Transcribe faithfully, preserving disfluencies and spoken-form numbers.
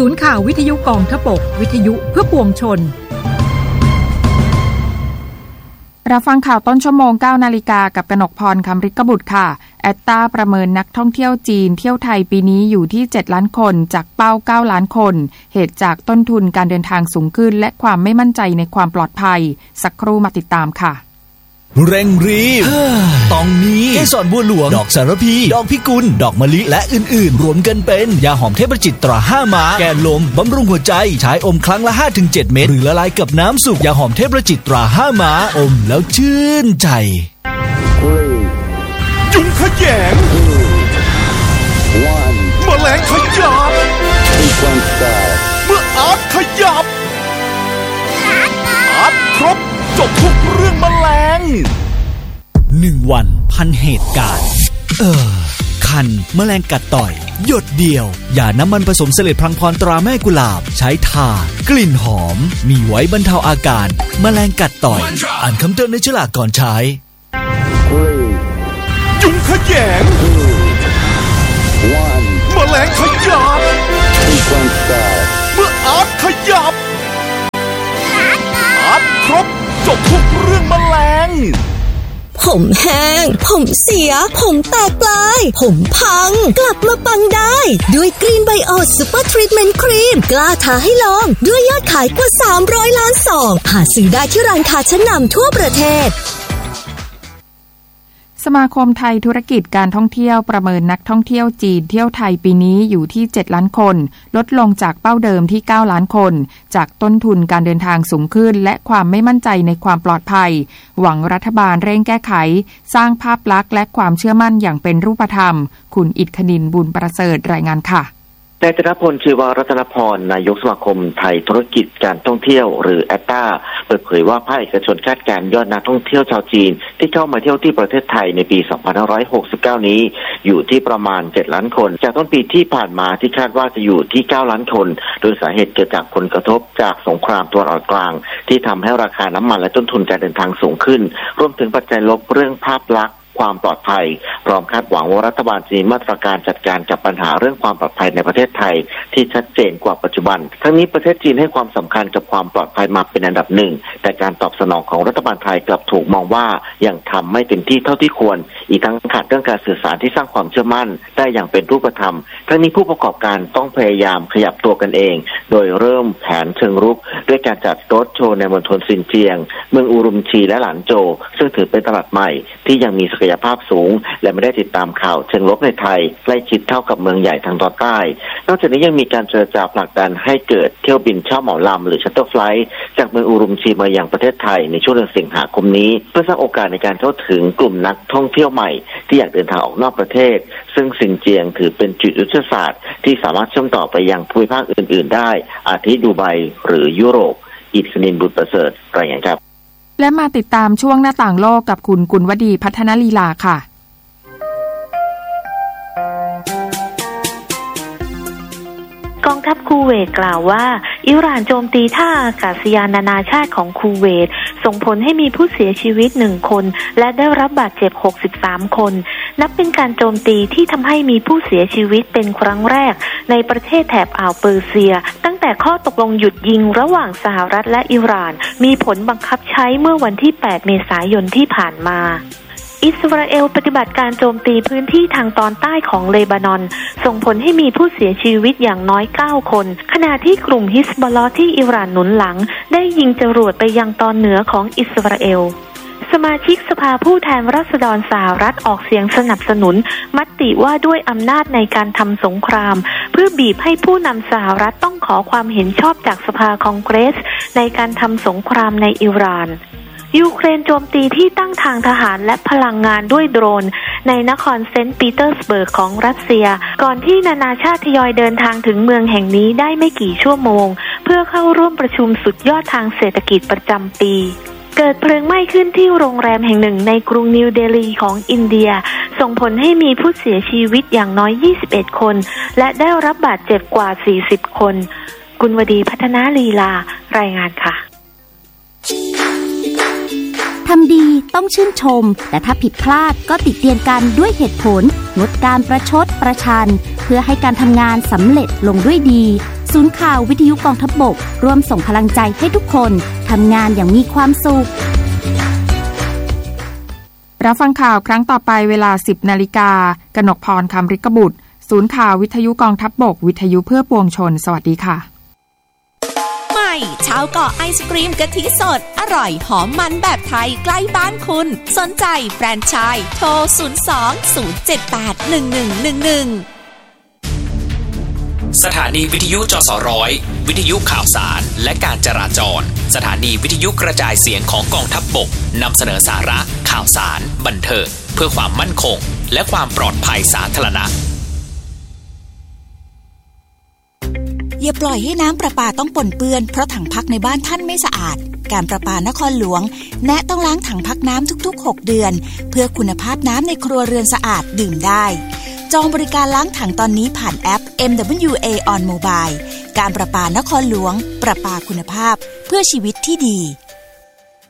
ศูนย์ข่าววิทยุกองทพบกวิทยุเพื่อปวงชนรับฟังข่าวต้นชั่วโมง เก้านาฬิกากับกนกพร คำฤทธิ์บุตรค่ะแอตตาประเมินนักท่องเที่ยวจีนเที่ยวไทยปีนี้อยู่ที่เจ็ดล้านคนจากเป้าเก้าล้านคนเหตุจากต้นทุนการเดินทางสูงขึ้นและความไม่มั่นใจในความปลอดภัยสักครู่มาติดตามค่ะเร่งรีบตองนี้เกสรบัวหลวงดอกสารพีดอกพิกุลดอกมะลิและอื่นๆรวมกันเป็นยาหอมเทพจิตตราห้าม้าแก้ลมบำรุงหัวใจใช้อมครั้งละ ห้าถึงเจ็ด เม็ดหรือละลายกับน้ำสุกยาหอมเทพจิตตราห้าม้าอมแล้วชื่นใจยุงขยงแมลงขยับเมื่ออาร์ตขยับอาร์ตครบจบทุกเรื่องแมลงหนึ่งวันพันเหตุการณ์เออคันแมลงกัดต่อยหยดเดียวอย่าน้ำมันผสมเสลดพลังพรตราแม่กุหลาบใช้ทากลิ่นหอมมีไว้บรรเทาอาการแมลงกัดต่อยอ่านคำเตือนในฉลากก่อนใช้ยุงขยงแมลงขยับเมื่ออาร์ตขยับอาร์ตครบจบทุกเรื่องแมลงผมแห้งผมเสียผมแตกปลายผมพังกลับมาปังได้ด้วยกรีนไบโอซูเปอร์ทรีทเมนต์ครีมกล้าท้าให้ลองด้วยยอดขายกว่าสามร้อยล้านซองหาซื้อได้ที่ร้านค้าชั้นนำทั่วประเทศสมาคมไทยธุรกิจการท่องเที่ยวประเมินนักท่องเที่ยวจีนเที่ยวไทยปีนี้อยู่ที่เจ็ดล้านคนลดลงจากเป้าเดิมที่เก้าล้านคนจากต้นทุนการเดินทางสูงขึ้นและความไม่มั่นใจในความปลอดภัยหวังรัฐบาลเร่งแก้ไขสร้างภาพลักษณ์และความเชื่อมั่นอย่างเป็นรูปธรรมคุณอิทธินินบุญประเสริฐรายงานค่ะนายธนพลชีวรัตนพรนายกสมาคมไทยธุรกิจการท่องเที่ยวหรือแอตตาเปิดเผยว่าภาคเอกชนคาดการณ์ยอดนักท่องเที่ยวชาวจีนที่เข้ามาเที่ยวที่ประเทศไทยในปีสองพันห้าร้อยหกสิบเก้านี้อยู่ที่ประมาณเจ็ดล้านคนจากต้นปีที่ผ่านมาที่คาดว่าจะอยู่ที่เก้าล้านคนโดยสาเหตุเกิดจากผลกระทบจากสงครามตะวันออกกลางที่ทำให้ราคาน้ำมันและต้นทุนการเดินทางสูงขึ้นรวมถึงปัจจัยลบเรื่องภาพลักษณ์ความปลอดภัยพร้อมคาดหวังว่ารัฐบาลจะมีมาตรการจัดการกับปัญหาเรื่องความปลอดภัยในประเทศไทยที่ชัดเจนกว่าปัจจุบันทั้งนี้ประเทศจีนให้ความสำคัญกับความปลอดภัยมาเป็นอันดับหนึ่งแต่การตอบสนองของรัฐบาลไทยกลับถูกมองว่ายังทำไม่เต็มที่เท่าที่ควรอีกทั้งขาดเรื่องการสื่อสารที่สร้างความเชื่อมั่นได้อย่างเป็นรูปธรรมทั้งนี้ผู้ประกอบการต้องพยายามขยับตัวกันเองโดยเริ่มแผนเชิงรุกด้วยการจัดรถโชว์ในมณฑลซินเจียงเมืองอูรุมชีและหลานโจวซึ่งถือเป็นตลาดใหม่ที่ยังมีศักยภาพสูงและไม่ได้ติดตามข่าวเชิงลบในไทยใกล้ชิดเท่ากับเมืองใหญ่ทางตอนใต้นอกจากนี้ยังมีการเจรจาผลักดันให้เกิดเที่ยวบินเช่าเหมาลำหรือชัตเตอร์ไฟลท์จากเมืองอูรุมชีมายังประเทศไทยในช่วงเดือนสิงหาคมนี้เพื่อสร้างโอกาสในการเข้าถึงกลุ่มนักท่องเที่ยวใหม่ที่อยากเดินทางออกนอกประเทศซึ่งซินเจียงถือเป็นจุดยุทธศาสตร์ที่สามารถเชื่อมต่อไปยังภูมิภาคอื่นๆได้อาทิดูไบหรือยุโรปอิทธินินบุตรประเสริฐรายงานครับและมาติดตามช่วงหน้าต่างโลกกับคุณกุลวดีพัฒนลีลาค่ะกองทัพคูเวตกล่าวว่าอิหร่านโจมตีท่าอากาศยานนานาชาติของคูเวตส่งผลให้มีผู้เสียชีวิตหนึ่งคนและได้รับบาดเจ็บหกสิบสามคนนับเป็นการโจมตีที่ทำให้มีผู้เสียชีวิตเป็นครั้งแรกในประเทศแถบอ่าวเปอร์เซียตั้งแต่ข้อตกลงหยุดยิงระหว่างสหรัฐและอิหร่านมีผลบังคับใช้เมื่อวันที่แปดเมษายนที่ผ่านมาอิสราเอลปฏิบัติการโจมตีพื้นที่ทางตอนใต้ของเลบานอนส่งผลให้มีผู้เสียชีวิตอย่างน้อยเก้าคนขณะที่กลุ่มฮิซบอลลอฮ์ที่อิหร่านหนุนหลังได้ยิงจรวดไปยังตอนเหนือของอิสราเอลสมาชิกสภาผู้แทนราษฎรสหรัฐออกเสียงสนับสนุนมติว่าด้วยอำนาจในการทำสงครามเพื่อบีบให้ผู้นำสหรัฐต้องขอความเห็นชอบจากสภาคองเกรสในการทำสงครามในอิหร่านยูเครนโจมตีที่ตั้งทางทหารและพลังงานด้วยโดรนในนครเซนต์ปีเตอร์สเบิร์กของรัสเซียก่อนที่นานาชาติทยอยเดินทางถึงเมืองแห่งนี้ได้ไม่กี่ชั่วโมงเพื่อเข้าร่วมประชุมสุดยอดทางเศรษฐกิจประจำปีเกิดเพลิงไหม้ขึ้นที่โรงแรมแห่งหนึ่งในกรุงนิวเดลีของอินเดียส่งผลให้มีผู้เสียชีวิตอย่างน้อยยี่สิบเอ็ดคนและได้รับบาดเจ็บกว่าสี่สิบคนกุลวดีพัฒนาลีลารายงานค่ะทำดีต้องชื่นชมแต่ถ้าผิดพลาดก็ติเตียนกันด้วยเหตุผลงดการประชดประชันเพื่อให้การทำงานสำเร็จลงด้วยดีศูนย์ข่าววิทยุกองทัพบกร่วมส่งพลังใจให้ทุกคนทำงานอย่างมีความสุขรับฟังข่าวครั้งต่อไปเวลา สิบนาฬิกา กนกพร คำฤกบุตรศูนย์ข่าววิทยุกองทัพบกวิทยุเพื่อปวงชนสวัสดีค่ะใหม่ชาวเกาะไอศกรีมกะทิสดอร่อยหอมมันแบบไทยใกล้บ้านคุณสนใจแฟรนไชส์โทรศูนย์ สอง ศูนย์ เจ็ด แปด หนึ่ง หนึ่ง หนึ่ง หนึ่งสถานีวิทยุจสร้อยวิทยุข่าวสารและการจราจรสถานีวิทยุกระจายเสียงของกองทัพบกนำเสนอสาระข่าวสารบันเทิงเพื่อความมั่นคงและความปลอดภัยสาธารณะอย่าปล่อยให้น้ำประปาต้องปนเปื้อนเพราะถังพักในบ้านท่านไม่สะอาดการประปานครหลวงแนะต้องล้างถังพักน้ำทุกๆหกเดือนเพื่อคุณภาพน้ำในครัวเรือนสะอาดดื่มได้จองบริการล้างถังตอนนี้ผ่านแอป เอ็ม ดับเบิลยู เอ on Mobile การประปานครหลวงประปาคุณภาพเพื่อชีวิตที่ดี